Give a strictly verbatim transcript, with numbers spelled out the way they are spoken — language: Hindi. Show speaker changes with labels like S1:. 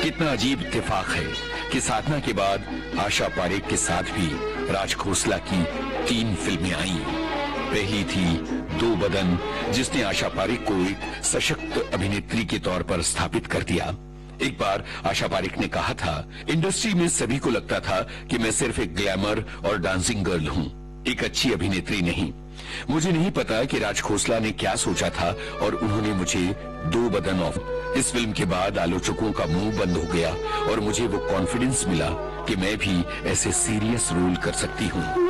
S1: कितना अजीब इत्तेफाक है कि साधना के बाद आशा पारेख के साथ भी राज खोसला की तीन फिल्में आई। पहली थी दो बदन, जिसने आशा पारेख को एक सशक्त अभिनेत्री के तौर पर स्थापित कर दिया। एक बार आशा पारेख ने कहा था, इंडस्ट्री में सभी को लगता था कि मैं सिर्फ एक ग्लैमर और डांसिंग गर्ल हूँ, एक अच्छी अभिनेत्री नहीं। मुझे नहीं पता कि राज खोसला ने क्या सोचा था और उन्होंने मुझे दो बदन ऑफ। इस फिल्म के बाद आलोचकों का मुंह बंद हो गया और मुझे वो कॉन्फिडेंस मिला कि मैं भी ऐसे सीरियस रोल कर सकती हूँ।